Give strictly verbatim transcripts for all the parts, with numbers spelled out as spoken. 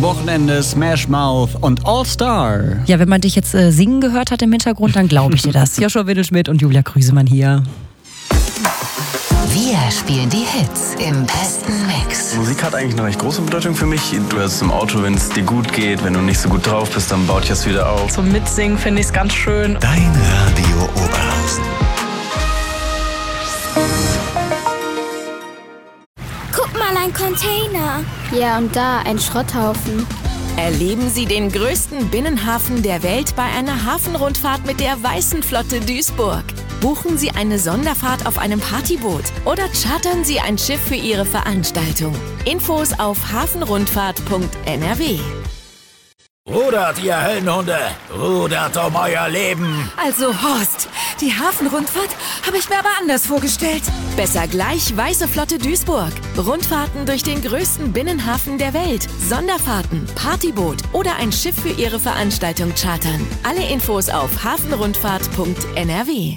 Wochenende Smash Mouth und All Star. Ja, wenn man dich jetzt äh, singen gehört hat im Hintergrund, dann glaube ich dir das. Joshua Windelschmidt und Julia Krüsemann hier. Wir spielen die Hits im besten Mix. Musik hat eigentlich eine recht große Bedeutung für mich. Du hörst es im Auto, wenn es dir gut geht. Wenn du nicht so gut drauf bist, dann baut dich das wieder auf. Zum Mitsingen finde ich es ganz schön. Dein Radio Oberhausen. Guck mal, ein Container. Ja, und da ein Schrotthaufen. Erleben Sie den größten Binnenhafen der Welt bei einer Hafenrundfahrt mit der Weißen Flotte Duisburg. Buchen Sie eine Sonderfahrt auf einem Partyboot oder chartern Sie ein Schiff für Ihre Veranstaltung. Infos auf hafenrundfahrt punkt n r w. Rudert, ihr Höllenhunde! Rudert um euer Leben! Also Horst, die Hafenrundfahrt habe ich mir aber anders vorgestellt. Besser gleich Weiße Flotte Duisburg. Rundfahrten durch den größten Binnenhafen der Welt. Sonderfahrten, Partyboot oder ein Schiff für Ihre Veranstaltung chartern. Alle Infos auf hafenrundfahrt punkt n r w.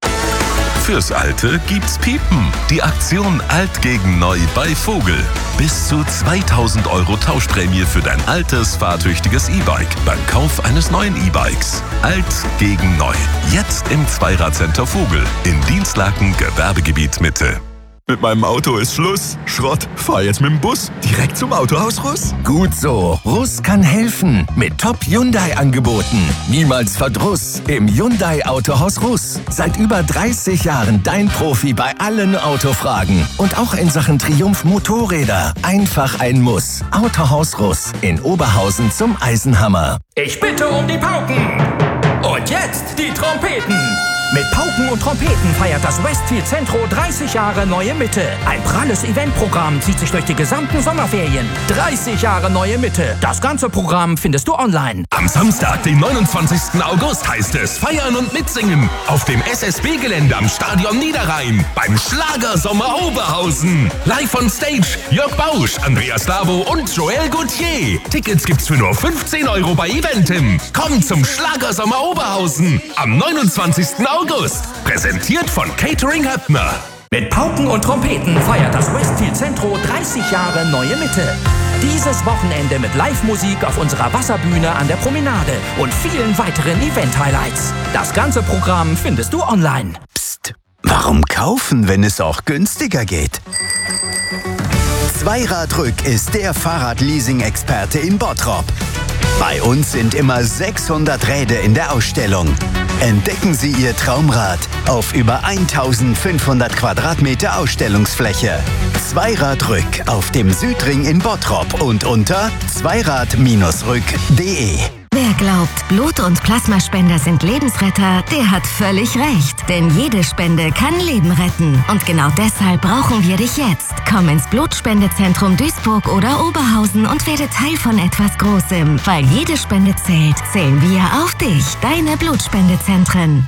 Fürs Alte gibt's Piepen. Die Aktion Alt gegen Neu bei Vogel. Bis zu zweitausend Euro Tauschprämie für dein altes, fahrtüchtiges E-Bike beim Kauf eines neuen E-Bikes. Alt gegen Neu. Jetzt im Zweiradcenter Vogel in Dienstlaken Gewerbegebiet Mitte. Mit meinem Auto ist Schluss. Schrott. Fahr jetzt mit dem Bus direkt zum Autohaus Russ. Gut so. Russ kann helfen. Mit Top-Hyundai-Angeboten. Niemals Verdruss im Hyundai Autohaus Russ. Seit über dreißig Jahren dein Profi bei allen Autofragen. Und auch in Sachen Triumph Motorräder. Einfach ein Muss. Autohaus Russ in Oberhausen zum Eisenhammer. Ich bitte um die Pauken! Und jetzt die Trompeten! Mit Pauken und Trompeten feiert das Westfield Centro dreißig Jahre Neue Mitte. Ein pralles Eventprogramm zieht sich durch die gesamten Sommerferien. dreißig Jahre Neue Mitte. Das ganze Programm findest du online. Am Samstag, den neunundzwanzigsten August, heißt es Feiern und Mitsingen auf dem S S B-Gelände am Stadion Niederrhein beim Schlagersommer Oberhausen. Live on Stage Jörg Bausch, Andreas Lavo und Joel Gauthier. Tickets gibt's für nur fünfzehn Euro bei Eventim. Komm zum Schlagersommer Oberhausen am neunundzwanzigsten August. Präsentiert von Catering Höppner. Mit Pauken und Trompeten feiert das Westfield Centro dreißig Jahre Neue Mitte. Dieses Wochenende mit Live-Musik auf unserer Wasserbühne an der Promenade und vielen weiteren Event-Highlights. Das ganze Programm findest du online. Psst, warum kaufen, wenn es auch günstiger geht? Zweiradrück ist der Fahrradleasing-Experte in Bottrop. Bei uns sind immer sechshundert Räder in der Ausstellung. Entdecken Sie Ihr Traumrad auf über eintausendfünfhundert Quadratmeter Ausstellungsfläche. Zweiradrück auf dem Südring in Bottrop und unter zweirad Bindestrich rück punkt de. Wer glaubt, Blut- und Plasmaspender sind Lebensretter, der hat völlig recht. Denn jede Spende kann Leben retten. Und genau deshalb brauchen wir dich jetzt. Komm ins Blutspendezentrum Duisburg oder Oberhausen und werde Teil von etwas Großem. Weil jede Spende zählt, zählen wir auf dich. Deine Blutspendezentren.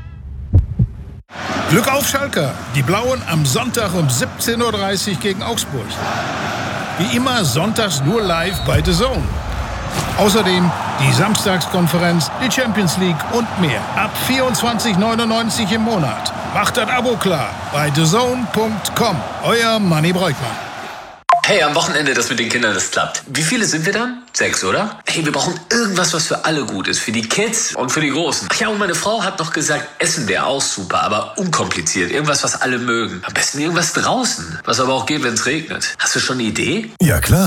Glück auf, Schalker! Die Blauen am Sonntag um siebzehn Uhr dreißig gegen Augsburg. Wie immer sonntags nur live bei The Zone. Außerdem die Samstagskonferenz, die Champions League und mehr. Ab vierundzwanzig neunundneunzig im Monat. Macht das Abo klar bei the zone punkt com. Euer Manni Breukmann. Hey, am Wochenende das mit den Kindern, das klappt. Wie viele sind wir dann? Sechs, oder? Hey, wir brauchen irgendwas, was für alle gut ist. Für die Kids und für die Großen. Ach ja, und meine Frau hat noch gesagt, Essen wäre auch super, aber unkompliziert. Irgendwas, was alle mögen. Am besten irgendwas draußen. Was aber auch geht, wenn es regnet. Hast du schon eine Idee? Ja, klar.